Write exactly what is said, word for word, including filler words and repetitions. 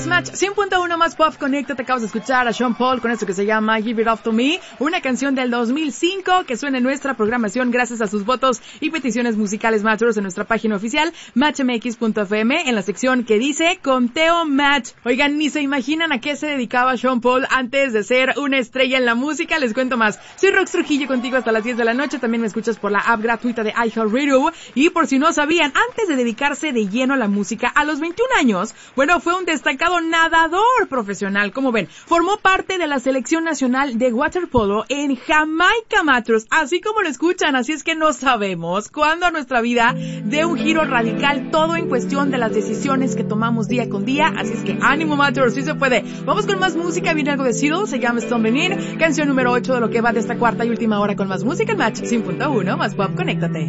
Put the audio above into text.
es Match cien punto uno más Pop Connecta. Te acabas de escuchar a Sean Paul con esto que se llama Give It Up To Me, una canción del dos mil cinco que suena en nuestra programación gracias a sus votos y peticiones musicales Matchers en nuestra página oficial match m x punto f m en la sección que dice Conteo Match. Oigan, ni se imaginan a qué se dedicaba Sean Paul antes de ser una estrella en la música. Les cuento más. Soy Rox Trujillo contigo hasta las diez de la noche. También me escuchas por la app gratuita de iHeartRadio. Y por si no sabían, antes de dedicarse de lleno a la música, a los veintiún años, bueno, fue un destacado nadador profesional. Como ven, formó parte de la selección nacional de waterpolo en Jamaica, Matros, así como lo escuchan. Así es que no sabemos cuándo a nuestra vida dé un giro radical, todo en cuestión de las decisiones que tomamos día con día. Así es que ánimo, Matros, sí se puede. Vamos con más música. Viene algo de Seattle, se llama Stumbling In, canción número ocho de lo que va de esta cuarta y última hora con más música en Match cien punto uno más Pop. Conéctate.